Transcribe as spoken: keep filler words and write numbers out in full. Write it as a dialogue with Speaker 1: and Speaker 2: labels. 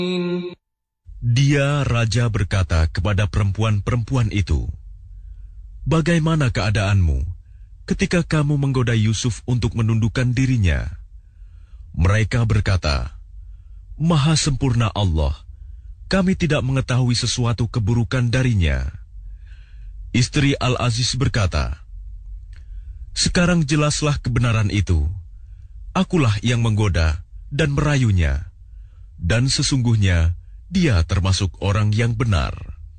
Speaker 1: Dia, raja, berkata kepada perempuan-perempuan itu, "Bagaimana keadaanmu ketika kamu menggoda Yusuf untuk menundukkan dirinya?" Mereka berkata, "Maha sempurna Allah, kami tidak mengetahui sesuatu keburukan darinya." Istri Al-Aziz berkata, "Sekarang jelaslah kebenaran itu. Akulah yang menggoda dan merayunya, dan sesungguhnya dia termasuk orang yang benar."